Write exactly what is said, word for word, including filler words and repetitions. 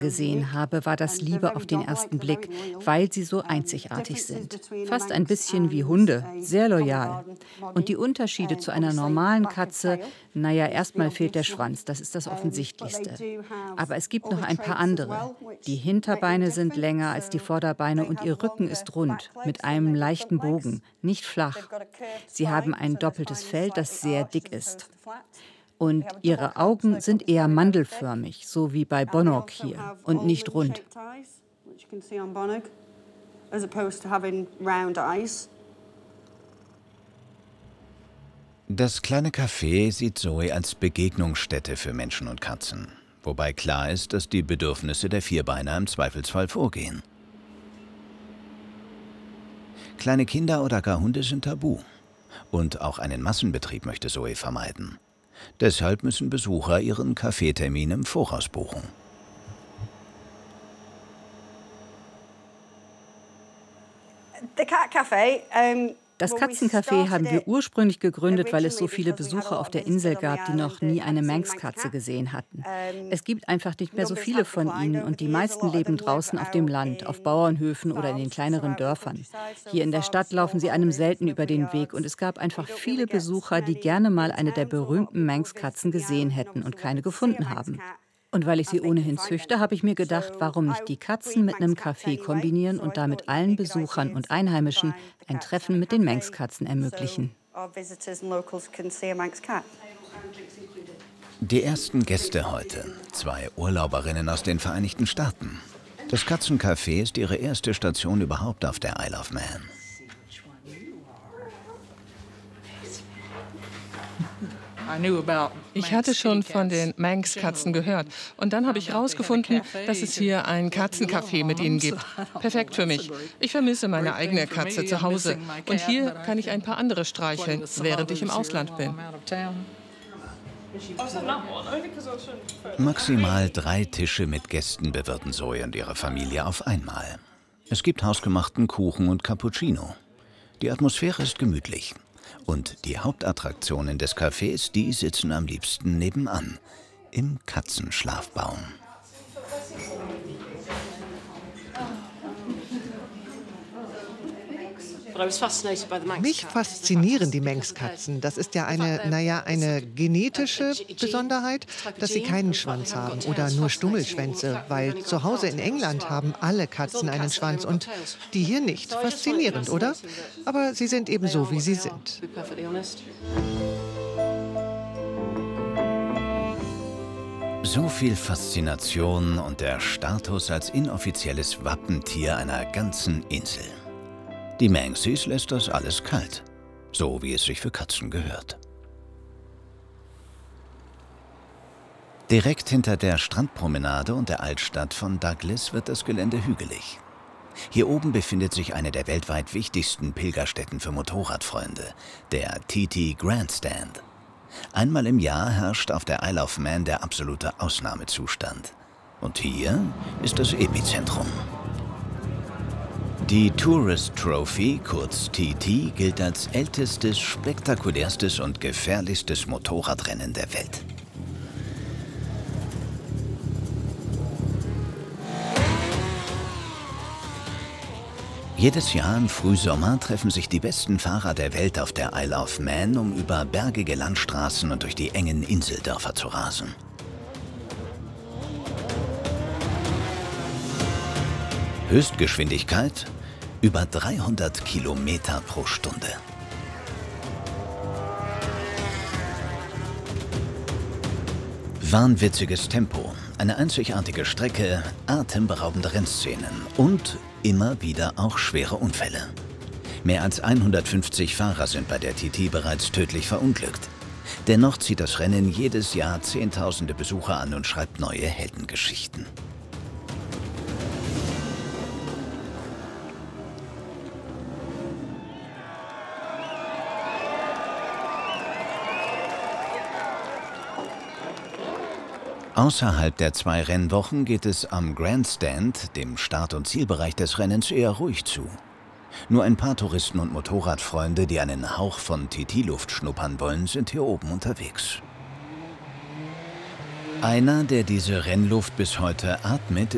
gesehen habe, war das Liebe auf den ersten Blick, weil sie so einzigartig sind. Fast ein bisschen wie Hunde, sehr loyal. Und die Unterschiede zu einer normalen Katze, naja, erstmal fehlt der Schwanz, das ist das Offensichtlichste. Aber es gibt noch ein paar andere. Die Hinterbeine sind länger als die Vorderbeine und ihr Rücken ist rund, mit einem leichten Bogen, nicht flach. Sie haben ein doppeltes Fell, das sehr dick ist. Und ihre Augen sind eher mandelförmig, so wie bei Bonnock hier, und nicht rund. Das kleine Café sieht Zoe als Begegnungsstätte für Menschen und Katzen, wobei klar ist, dass die Bedürfnisse der Vierbeiner im Zweifelsfall vorgehen. Kleine Kinder oder gar Hunde sind tabu. Und auch einen Massenbetrieb möchte Zoe vermeiden. Deshalb müssen Besucher ihren Kaffeetermin im Voraus buchen. Das Katzencafé haben wir ursprünglich gegründet, weil es so viele Besucher auf der Insel gab, die noch nie eine Manx-Katze gesehen hatten. Es gibt einfach nicht mehr so viele von ihnen und die meisten leben draußen auf dem Land, auf Bauernhöfen oder in den kleineren Dörfern. Hier in der Stadt laufen sie einem selten über den Weg und es gab einfach viele Besucher, die gerne mal eine der berühmten Manx-Katzen gesehen hätten und keine gefunden haben. Und weil ich sie ohnehin züchte, habe ich mir gedacht, warum nicht die Katzen mit einem Café kombinieren und damit allen Besuchern und Einheimischen ein Treffen mit den Manx-Katzen ermöglichen. Die ersten Gäste heute, zwei Urlauberinnen aus den Vereinigten Staaten. Das Katzencafé ist ihre erste Station überhaupt auf der Isle of Man. Ich hatte schon von den Manx-Katzen gehört. Und dann habe ich herausgefunden, dass es hier ein Katzencafé mit ihnen gibt. Perfekt für mich. Ich vermisse meine eigene Katze zu Hause. Und hier kann ich ein paar andere streicheln, während ich im Ausland bin. Maximal drei Tische mit Gästen bewirten Zoe und ihre Familie auf einmal. Es gibt hausgemachten Kuchen und Cappuccino. Die Atmosphäre ist gemütlich. Und die Hauptattraktionen des Cafés, die sitzen am liebsten nebenan, im Katzenschlafbaum. Mich faszinieren die Manx-Katzen. Das ist ja eine, naja, eine genetische Besonderheit, dass sie keinen Schwanz haben oder nur Stummelschwänze, weil zu Hause in England haben alle Katzen einen Schwanz und die hier nicht. Faszinierend, oder? Aber sie sind eben so, wie sie sind. So viel Faszination und der Status als inoffizielles Wappentier einer ganzen Insel. Die Manxies lässt das alles kalt, so wie es sich für Katzen gehört. Direkt hinter der Strandpromenade und der Altstadt von Douglas wird das Gelände hügelig. Hier oben befindet sich eine der weltweit wichtigsten Pilgerstätten für Motorradfreunde, der T T Grandstand. Einmal im Jahr herrscht auf der Isle of Man der absolute Ausnahmezustand. Und hier ist das Epizentrum. Die Tourist Trophy, kurz T T, gilt als ältestes, spektakulärstes und gefährlichstes Motorradrennen der Welt. Jedes Jahr im Frühsommer treffen sich die besten Fahrer der Welt auf der Isle of Man, um über bergige Landstraßen und durch die engen Inseldörfer zu rasen. Höchstgeschwindigkeit über dreihundert Kilometer pro Stunde. Wahnwitziges Tempo, eine einzigartige Strecke, atemberaubende Rennszenen und immer wieder auch schwere Unfälle. Mehr als hundertfünfzig Fahrer sind bei der T T bereits tödlich verunglückt. Dennoch zieht das Rennen jedes Jahr Zehntausende Besucher an und schreibt neue Heldengeschichten. Außerhalb der zwei Rennwochen geht es am Grandstand, dem Start- und Zielbereich des Rennens, eher ruhig zu. Nur ein paar Touristen und Motorradfreunde, die einen Hauch von T T-Luft schnuppern wollen, sind hier oben unterwegs. Einer, der diese Rennluft bis heute atmet,